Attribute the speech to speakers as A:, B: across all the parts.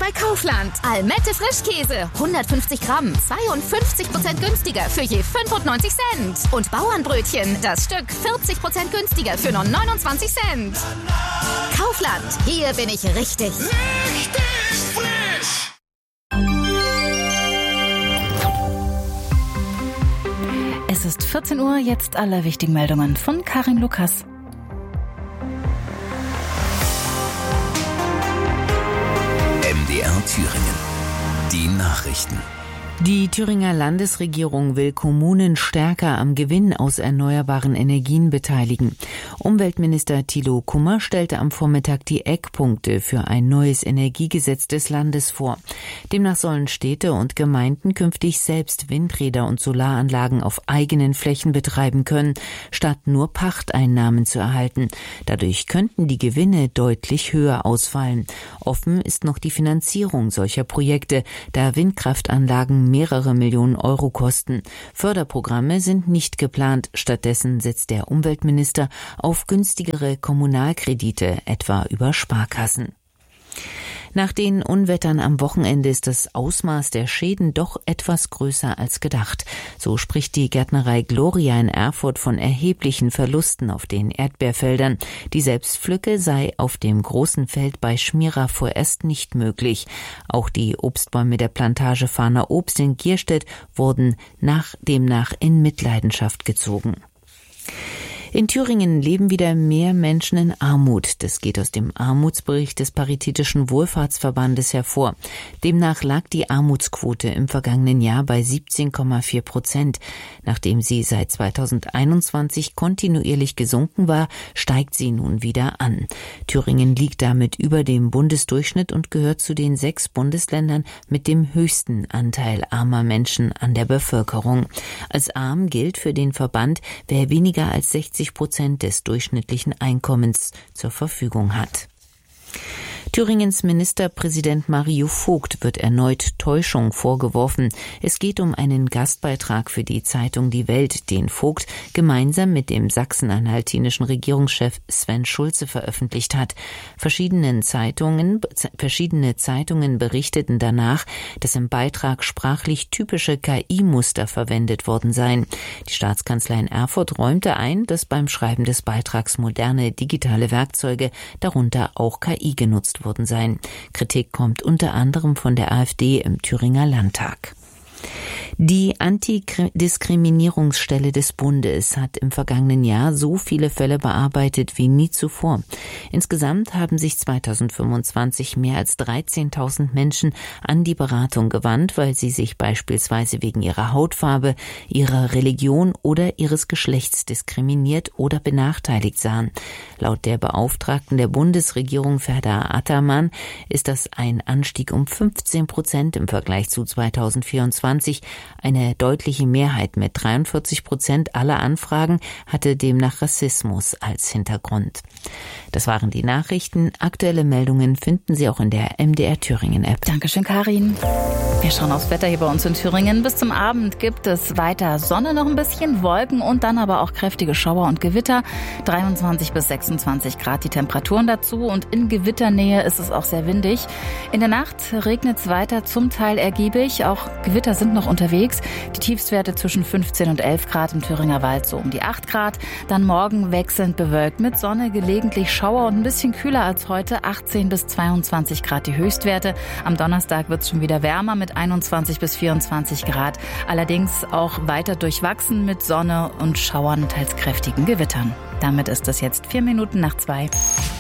A: bei Kaufland. Almette Frischkäse, 150 Gramm, 52% günstiger für je 95 Cent. Und Bauernbrötchen, das Stück 40% günstiger für nur 29 Cent. Kaufland, hier bin ich richtig.
B: Richtig frisch!
C: Es ist 14 Uhr, jetzt alle wichtigen Meldungen von Karin Lukas.
D: MDR Thüringen. Die Nachrichten.
E: Die Thüringer Landesregierung will Kommunen stärker am Gewinn aus erneuerbaren Energien beteiligen. Umweltminister Thilo Kummer stellte am Vormittag die Eckpunkte für ein neues Energiegesetz des Landes vor. Demnach sollen Städte und Gemeinden künftig selbst Windräder und Solaranlagen auf eigenen Flächen betreiben können, statt nur Pachteinnahmen zu erhalten. Dadurch könnten die Gewinne deutlich höher ausfallen. Offen ist noch die Finanzierung solcher Projekte, da Windkraftanlagen mehrere Millionen Euro kosten. Förderprogramme sind nicht geplant. Stattdessen setzt der Umweltminister auf günstigere Kommunalkredite, etwa über Sparkassen. Nach den Unwettern am Wochenende ist das Ausmaß der Schäden doch etwas größer als gedacht. So spricht die Gärtnerei Gloria in Erfurt von erheblichen Verlusten auf den Erdbeerfeldern. Die Selbstpflücke sei auf dem großen Feld bei Schmira vorerst nicht möglich. Auch die Obstbäume der Plantage Fahner Obst in Gierstedt wurden demnach in Mitleidenschaft gezogen. In Thüringen leben wieder mehr Menschen in Armut. Das geht aus dem Armutsbericht des Paritätischen Wohlfahrtsverbandes hervor. Demnach lag die Armutsquote im vergangenen Jahr bei 17,4%. Nachdem sie seit 2021 kontinuierlich gesunken war, steigt sie nun wieder an. Thüringen liegt damit über dem Bundesdurchschnitt und gehört zu den 6 Bundesländern mit dem höchsten Anteil armer Menschen an der Bevölkerung. Als arm gilt für den Verband, wer weniger als 60% des durchschnittlichen Einkommens zur Verfügung hat. Thüringens Ministerpräsident Mario Vogt wird erneut Täuschung vorgeworfen. Es geht um einen Gastbeitrag für die Zeitung Die Welt, den Vogt gemeinsam mit dem sachsen-anhaltinischen Regierungschef Sven Schulze veröffentlicht hat. Verschiedene Zeitungen berichteten danach, dass im Beitrag sprachlich typische KI-Muster verwendet worden seien. Die Staatskanzlei in Erfurt räumte ein, dass beim Schreiben des Beitrags moderne digitale Werkzeuge, darunter auch KI, genutzt worden sein. Kritik kommt unter anderem von der AfD im Thüringer Landtag. Die Antidiskriminierungsstelle des Bundes hat im vergangenen Jahr so viele Fälle bearbeitet wie nie zuvor. Insgesamt haben sich 2025 mehr als 13.000 Menschen an die Beratung gewandt, weil sie sich beispielsweise wegen ihrer Hautfarbe, ihrer Religion oder ihres Geschlechts diskriminiert oder benachteiligt sahen. Laut der Beauftragten der Bundesregierung Ferda Ataman ist das ein Anstieg um 15% im Vergleich zu 2024. Eine deutliche Mehrheit mit 43% aller Anfragen hatte demnach Rassismus als Hintergrund. Das waren die Nachrichten. Aktuelle Meldungen finden Sie auch in der MDR Thüringen App.
C: Dankeschön, Karin. Wir schauen aufs Wetter hier bei uns in Thüringen. Bis zum Abend gibt es weiter Sonne, noch ein bisschen Wolken und dann aber auch kräftige Schauer und Gewitter. 23 bis 26 Grad die Temperaturen dazu und in Gewitternähe ist es auch sehr windig. In der Nacht regnet es weiter, zum Teil ergiebig. Auch Gewitter sind noch unterwegs. Die Tiefstwerte zwischen 15 und 11 Grad im Thüringer Wald, so um die 8 Grad. Dann morgen wechselnd bewölkt mit Sonne, gelegentlich Schauer und ein bisschen kühler als heute. 18 bis 22 Grad die Höchstwerte. Am Donnerstag wird es schon wieder wärmer mit 21 bis 24 Grad. Allerdings auch weiter durchwachsen mit Sonne und Schauern, teils kräftigen Gewittern. Damit ist es jetzt 4 Minuten nach 2.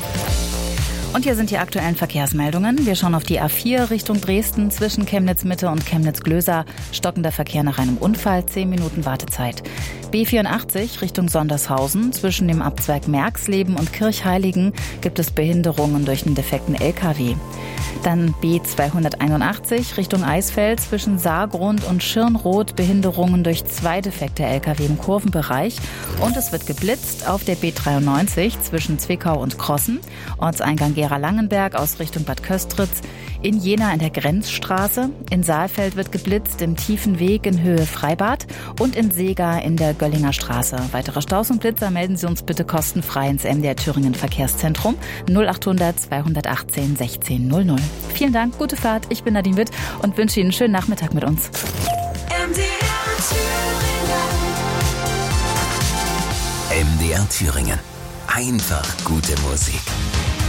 C: Und hier sind die aktuellen Verkehrsmeldungen. Wir schauen auf die A4 Richtung Dresden zwischen Chemnitz-Mitte und Chemnitz-Glöser. Stockender Verkehr nach einem Unfall, 10 Minuten Wartezeit. B84 Richtung Sondershausen zwischen dem Abzweig Merxleben und Kirchheiligen gibt es Behinderungen durch einen defekten LKW. Dann B281 Richtung Eisfeld zwischen Saargrund und Schirnroth, Behinderungen durch 2 defekte LKW im Kurvenbereich. Und es wird geblitzt auf der B93 zwischen Zwickau und Krossen, Ortseingang Gera-Langenberg aus Richtung Bad Köstritz. In Jena in der Grenzstraße, in Saalfeld wird geblitzt im tiefen Weg in Höhe Freibad und in Seegar in der Göllinger Straße. Weitere Staus und Blitzer melden Sie uns bitte kostenfrei ins MDR Thüringen Verkehrszentrum 0800 218 1600. Vielen Dank, gute Fahrt. Ich bin Nadine Witt und wünsche Ihnen einen schönen Nachmittag mit uns.
D: MDR Thüringen. Einfach gute Musik.